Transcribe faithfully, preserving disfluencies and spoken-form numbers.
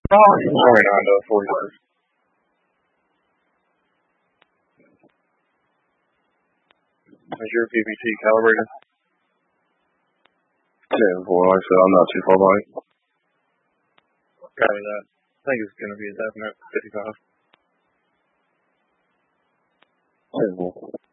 forty-nine to forty-six. Is your P P T calibrated? ten four, like I said, I'm not too far behind. Copy that. I think it's going to be a definite fifty-five. ten four.